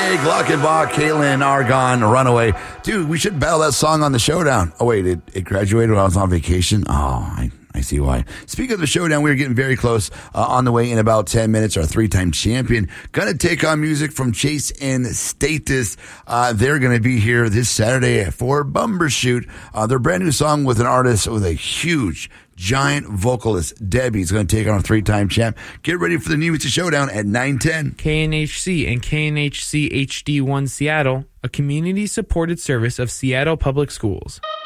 Glockenbach, Kaylin, Argon, Runaway. Dude, we should battle that song on the Showdown. Oh, wait, it graduated when I was on vacation? Oh, I see why. Speaking of the Showdown, we're getting very close on the way in about 10 minutes. Our three-time champion going to take on music from Chase and Status. They're going to be here this Saturday for Bumbershoot. Their brand new song with an artist with a huge, giant vocalist. Debbie's going to take on a three-time champ. Get ready for the New Music Showdown at 9:10. KNHC and KNHC HD1 Seattle, a community-supported service of Seattle Public Schools.